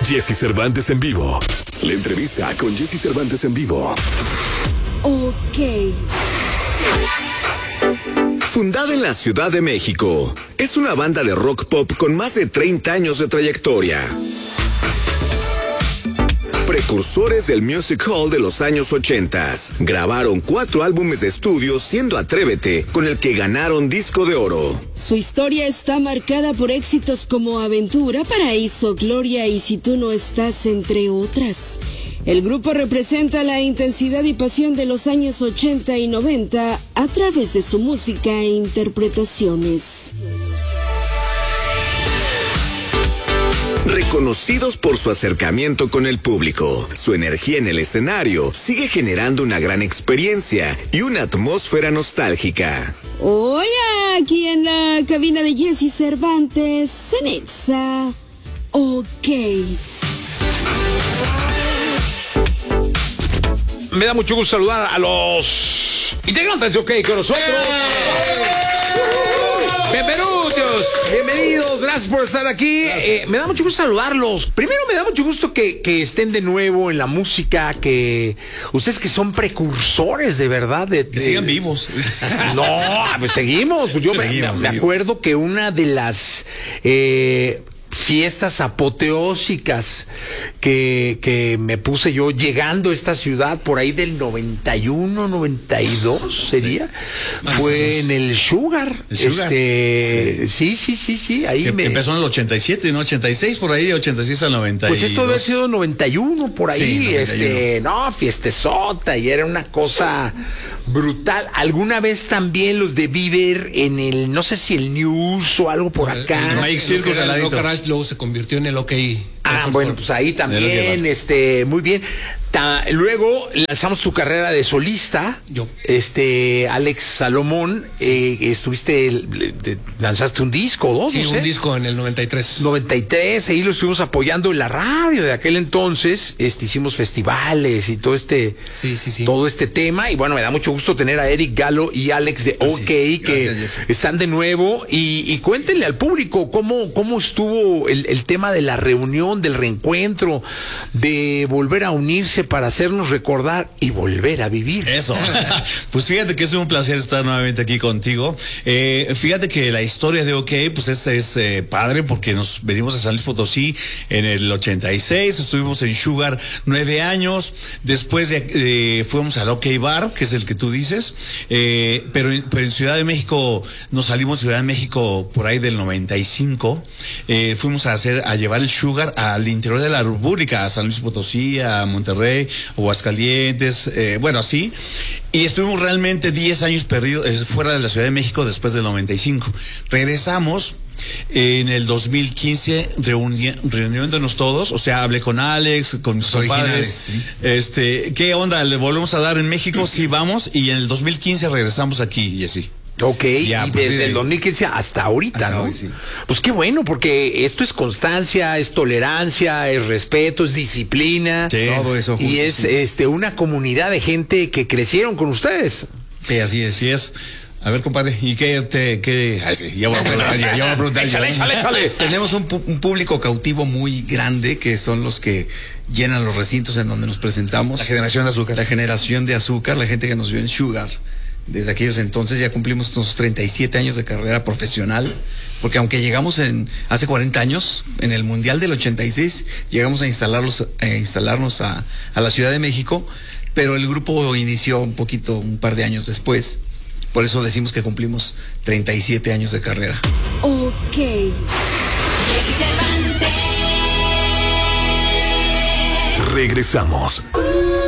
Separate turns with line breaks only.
Jesse Cervantes en vivo. La entrevista con Jesse Cervantes en vivo.
Ok.
Fundada en la Ciudad de México, es una banda de rock pop con más de 30 años de trayectoria. Precursores del music hall de los años 80. Grabaron 4 álbumes de estudio, siendo Atrévete, con el que ganaron disco de oro.
Su historia está marcada por éxitos como Aventura, Paraíso, Gloria y Si tú no estás, entre otras. El grupo representa la intensidad y pasión de los años 80 y 90 a través de su música e interpretaciones.
Reconocidos por su acercamiento con el público, su energía en el escenario sigue generando una gran experiencia y una atmósfera nostálgica.
Hoy aquí en la cabina de Jesse Cervantes, en Exa. Ok.
Me da mucho gusto saludar a los integrantes de OK con nosotros. Bienvenidos, gracias por estar aquí. Me da mucho gusto saludarlos. Primero me da mucho gusto que estén de nuevo en la música, que ustedes que son precursores de verdad.
Que sigan vivos.
No, pues seguimos. Yo me acuerdo que una de las fiestas apoteósicas que me puse yo llegando a esta ciudad por ahí del 91, 92 sería, sí. Fue en el Sugar. Sí. Ahí
empezó en el 87, ¿no? 86 por ahí, 86 al 92.
Pues esto debe haber sido 91 por ahí, sí, 91. Fiestezota, y era una cosa brutal. Alguna vez también los debí ver en el, no sé si el News o algo por acá.
El Mike Circus al ladito.
Luego se convirtió en el OK.
Bueno, pues ahí también, muy bien. Luego lanzamos tu carrera de solista.
Yo.
Alex Salomón, sí. Lanzaste un disco, ¿no?
Sí,
no sé.
un disco en el 93.
93, ahí lo estuvimos apoyando en la radio de aquel entonces. Hicimos festivales y todo
sí.
todo este tema. Y bueno, me da mucho gusto tener a Eric Galo y Alex de OK, que están de nuevo. Y cuéntenle al público cómo estuvo el tema de la reunión, del reencuentro, de volver a unirse para hacernos recordar y volver a vivir.
Eso. Pues fíjate que es un placer estar nuevamente aquí contigo. Fíjate que la historia de OK pues es padre, porque nos venimos a San Luis Potosí en el 86, estuvimos en Sugar 9 años, después fuimos al OK Bar, que es el que tú dices, pero en Ciudad de México, nos salimos de Ciudad de México por ahí del 95, fuimos a llevar el Sugar al interior de la República, a San Luis Potosí, a Monterrey, Aguascalientes, así. Y estuvimos realmente 10 años perdidos fuera de la Ciudad de México después del 95. Regresamos en el 2015, reuniéndonos todos, o sea, hablé con Alex, con mis compadres, ¿sí? ¿Qué onda? ¿Le volvemos a dar en México? Sí, vamos. Y en el 2015 regresamos aquí, Jessy.
Ok, ya, y desde el 2015 hasta ahorita, ¿no? Hoy, sí. Pues qué bueno, porque esto es constancia, es tolerancia, es respeto, es disciplina.
Sí, todo eso juntos,
y es una comunidad de gente que crecieron con ustedes.
Sí, así es. Sí es. A ver, compadre, ¿y qué? Ay, sí, ya voy a preguntar.
Échale.
Tenemos un público cautivo muy grande, que son los que llenan los recintos en donde nos presentamos.
La generación de azúcar.
La generación de azúcar, la gente que nos vio en Sugar. Desde aquellos entonces ya cumplimos unos 37 años de carrera profesional, porque aunque llegamos hace 40 años, en el Mundial del 86, llegamos a instalarnos a la Ciudad de México, pero el grupo inició un par de años después. Por eso decimos que cumplimos 37 años de carrera.
Ok.
Regresamos.